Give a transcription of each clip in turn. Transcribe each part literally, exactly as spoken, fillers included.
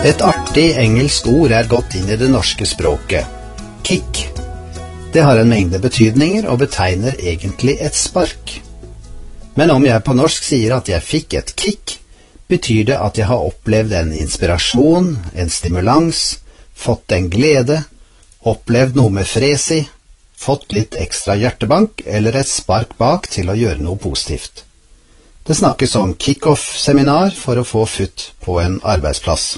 Et artig engelsk ord er gått inn i det norske språket. Kick. Det har en mengde betydninger og betegner egentlig et spark. Men om jeg på norsk sier at jeg fikk et kick, betyr det at jeg har opplevd en inspirasjon, en stimulans, fått en glede, opplevd noe med fres i, fått litt ekstra hjertebank eller et spark bak til å gjøre noe positivt. Det snakkes om kick-off-seminar for å få futt på en arbeidsplass.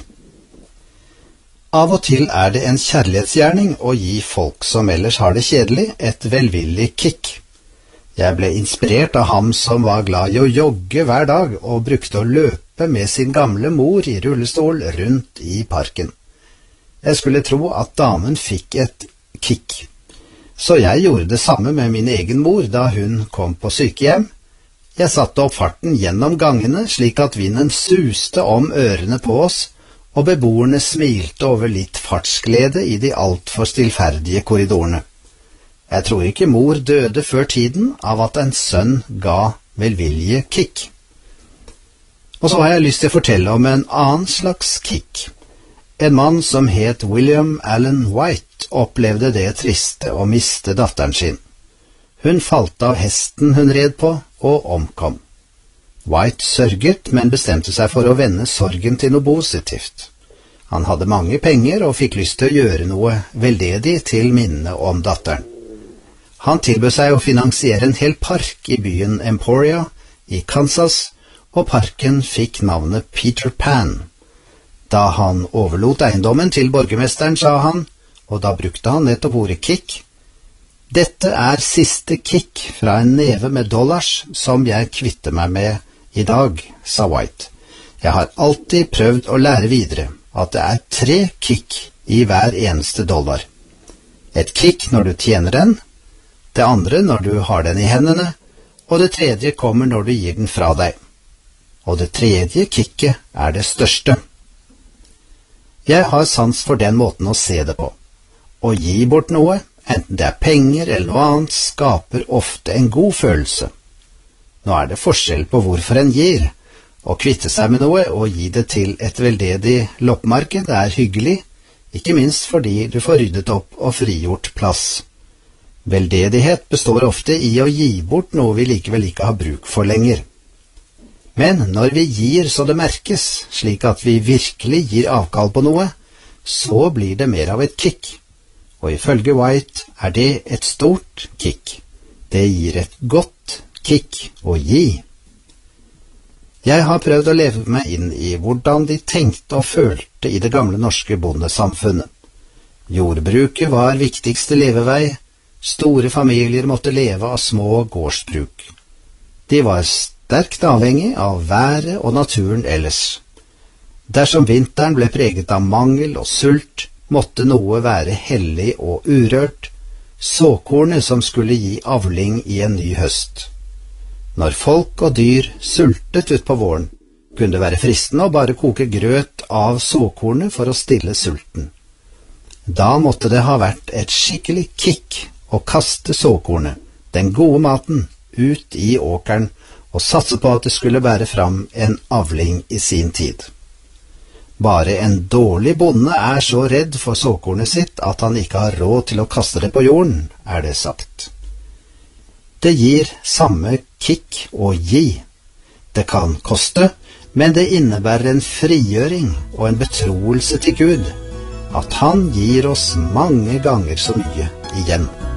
Av og til er det en kjærlighetsgjerning å gi folk som ellers har det kjedelig, et velvillig kick. Jeg ble inspirert av ham som var glad i å jogge hver dag og brukte å løpe med sin gamle mor i rullestol rundt i parken. Jeg skulle tro at damen fikk et kick, så jeg gjorde det samme med min egen mor da hun kom på sykehjem. Jeg satte opp farten gjennom gangene slik at vinden suste om ørene på oss, og beboerne smilte over litt fartsglede i de alt for stillferdige korridorene. Jeg tror ikke mor døde før tiden av at en sønn ga velvilje kick. Og så har jeg lyst til å fortelle om en annen slags kick. En mann som het William Allen White opplevde det triste å miste datteren sin. Hun falt av hesten hun red på og omkom. White sørget, men bestemte seg for å vende sorgen til noe positivt. Han hadde mange penger og fikk lyst til å gjøre noe veldedig til minne om datteren. Han tilbød seg å finansiere en hel park i byen Emporia i Kansas, og parken fikk navnet Peter Pan. Da han overlot eiendommen til borgermesteren, sa han, og da brukte han nettopp ordet kick, «Dette er siste kick fra en neve med dollars som jeg kvitter meg med i dag», sa White. «Jeg har alltid prøvd å lære videre at det er tre kick i hver eneste dollar. Et kick når du tjener den, det andre når du har den i hendene, og det tredje kommer når du gir den fra deg. Og det tredje kicket er det største.» Jeg har sans for den måten å se det på. Å gi bort noe, enten det er penger eller noe annet, skaper ofte en god følelse. Nå er det forskjell på hvorfor en gir. Å kvitte seg med noe og gi det til et veldedig loppemarked er hyggelig, ikke minst fordi du får ryddet opp og frigjort plass. Veldedighet består ofte i å gi bort noe vi likevel ikke har bruk for lenger. Men når vi gir så det merkes, slik at vi virkelig gir avkall på noe, så blir det mer av et kick. Og ifølge White er det et stort kick. Det gir et godt kick å gi. Jeg har prøvd å leve meg inn i hvordan de tenkte og følte i det gamle norske bondesamfunnet. Jordbruket var viktigste levevei. Store familier måtte leve av små gårdsbruk. De var sterkt avhengig av været og naturen ellers. Dersom vinteren ble preget av mangel og sult, måtte noe være hellig og urørt, såkornet som skulle gi avling i en ny høst. Når folk og dyr sultet ut på våren, kunne det være fristende å bare koke grøt av såkornet for å stille sulten. Da måtte det ha vært et skikkelig kick å kaste såkornet, den gode maten, ut i åkeren og satse på at det skulle bære fram en avling i sin tid. Bare en dårlig bonde er så redd for såkornet sitt at han ikke har råd til å kaste det på jorden, er det sagt. Det gir samme kick å gi. Det kan koste, men det innebærer en frigjøring og en betroelse til Gud, at han gir oss mange ganger så mye igjen.